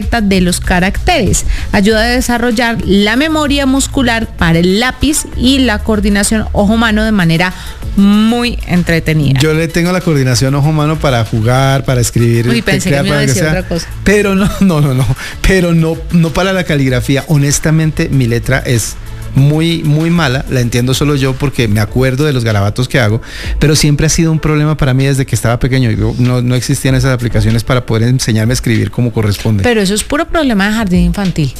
de los caracteres. Ayuda a desarrollar la memoria muscular para el lápiz y la coordinación ojo-mano de manera muy entretenida. Yo le tengo la coordinación ojo-mano para jugar, para escribir. Uy, pensé que me iba a decir otra cosa. Pero no. Pero no para la caligrafía. Honestamente, mi letra es muy mala, la entiendo solo yo porque me acuerdo de los garabatos que hago, pero siempre ha sido un problema para mí desde que estaba pequeño. No existían esas aplicaciones para poder enseñarme a escribir como corresponde. Pero eso es puro problema de jardín infantil.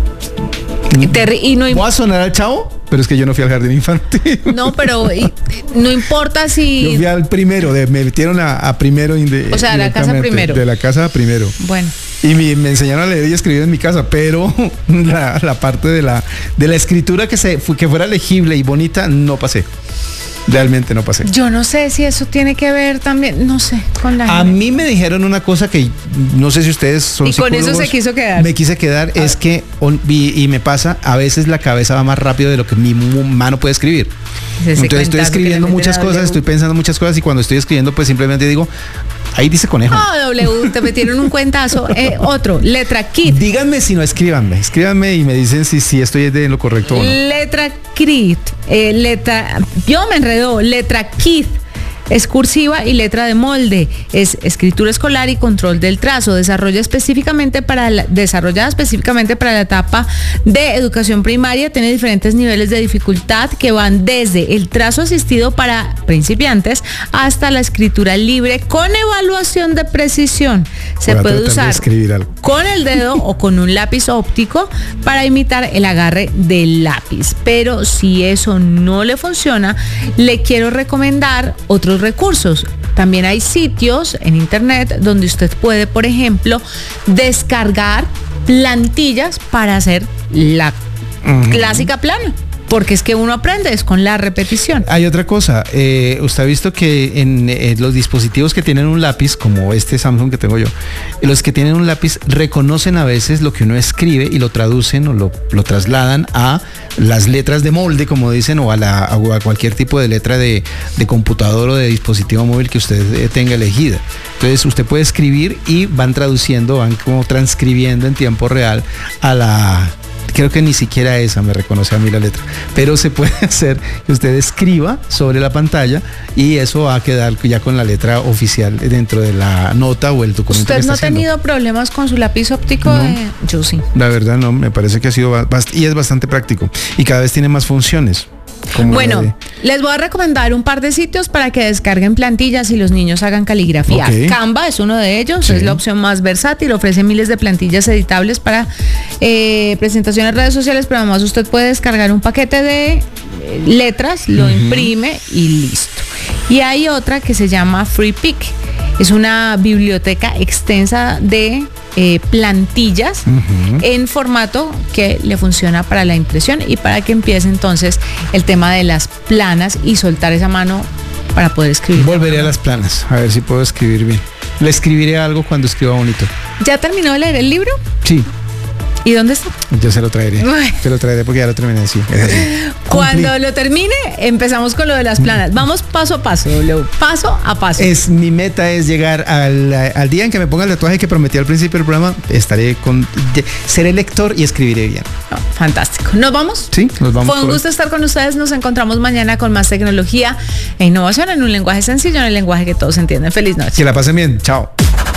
Y no ¿voy a sonar al chavo? Pero es que yo no fui al jardín infantil. No, pero no importa si... Yo fui al primero, me metieron a primero. O sea, a la casa primero. De la casa primero. Bueno. Y me enseñaron a leer y escribir en mi casa, pero la parte de la escritura que fuera legible y bonita, no pasé. Realmente no pasé. Yo no sé si eso tiene que ver también, no sé, con la... A mí me dijeron una cosa que no sé si ustedes son psicólogos. Y con eso se quiso quedar. Me quise quedar, es que, y me pasa, a veces la cabeza va más rápido de lo que mi mano puede escribir. Entonces estoy escribiendo muchas cosas, estoy pensando muchas cosas y cuando estoy escribiendo pues simplemente digo, ahí dice conejo. W, te metieron un cuentazo. Otro, letra KIT. Díganme si no, escríbanme y me dicen si estoy en lo correcto o no. Letra KIT, yo me enredo, letra KIT. Es cursiva y letra de molde. Es escritura escolar y control del trazo. Desarrollada específicamente para la etapa de educación primaria. Tiene diferentes niveles de dificultad que van desde el trazo asistido para principiantes hasta la escritura libre con evaluación de precisión. Se puede usar con el dedo o con un lápiz óptico para imitar el agarre del lápiz. Pero si eso no le funciona, le quiero recomendar otros recursos. También hay sitios en internet donde usted puede, por ejemplo, descargar plantillas para hacer la clásica plana. Porque es que uno aprende es con la repetición. Hay otra cosa, usted ha visto que en los dispositivos que tienen un lápiz, como este Samsung que tengo yo, los que tienen un lápiz reconocen a veces lo que uno escribe y lo traducen o lo trasladan a las letras de molde, como dicen, o a cualquier tipo de letra de computador o de dispositivo móvil que usted tenga elegida. Entonces usted puede escribir y van traduciendo, van como transcribiendo en tiempo real a la... Creo que ni siquiera esa me reconoce a mí la letra, pero se puede hacer que usted escriba sobre la pantalla y eso va a quedar ya con la letra oficial dentro de la nota o el documento. ¿Usted no ha tenido problemas con su lápiz óptico? No, yo sí. La verdad no, me parece que ha sido y es bastante práctico y cada vez tiene más funciones. Bueno, les voy a recomendar un par de sitios para que descarguen plantillas y los niños hagan caligrafía. Okay. Canva es uno de ellos, sí. Es la opción más versátil, ofrece miles de plantillas editables para presentaciones en redes sociales, pero además usted puede descargar un paquete de letras, lo imprime y listo. Y hay otra que se llama FreePic. Es una biblioteca extensa de plantillas en formato que le funciona para la impresión y para que empiece entonces el tema de las planas y soltar esa mano para poder escribir. Volveré a las planas, a ver si puedo escribir bien. Le escribiré algo cuando escriba bonito. ¿Ya terminó de leer el libro? Sí. ¿Y dónde está? Yo se lo traeré. Se lo traeré porque ya lo terminé, sí. Es así. Cuando lo termine, empezamos con lo de las planas. Vamos paso a paso, paso a paso. Mi meta es llegar al día en que me ponga el tatuaje que prometí al principio del programa. Seré lector y escribiré bien. Oh, fantástico. ¿Nos vamos? Sí, nos vamos. Fue un gusto estar con ustedes. Nos encontramos mañana con más tecnología e innovación en un lenguaje sencillo, en el lenguaje que todos entienden. Feliz noche. Que la pasen bien. Chao.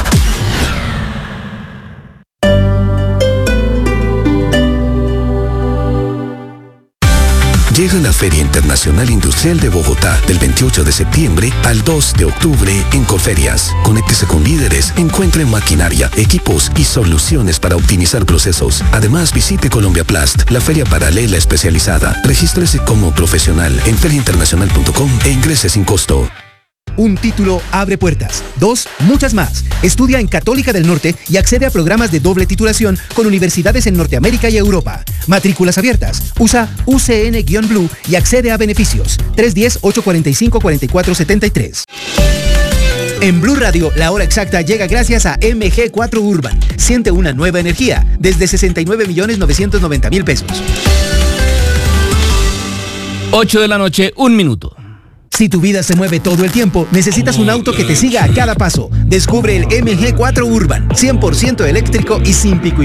Llega la Feria Internacional Industrial de Bogotá del 28 de septiembre al 2 de octubre en Colferias. Conéctese con líderes, encuentre maquinaria, equipos y soluciones para optimizar procesos. Además, visite Colombia Plast, la feria paralela especializada. Regístrese como profesional en feriainternacional.com e ingrese sin costo. Un título abre puertas. 2, muchas más. Estudia en Católica del Norte y accede a programas de doble titulación con universidades en Norteamérica y Europa. Matrículas abiertas. Usa UCN-Blue y accede a beneficios. 310-845-4473. En Blue Radio, la hora exacta llega gracias a MG4 Urban. Siente una nueva energía desde 69.990.000 pesos. 8 de la noche, 1 minuto. Si tu vida se mueve todo el tiempo, necesitas un auto que te siga a cada paso. Descubre el MG4 Urban, 100% eléctrico y sin pico y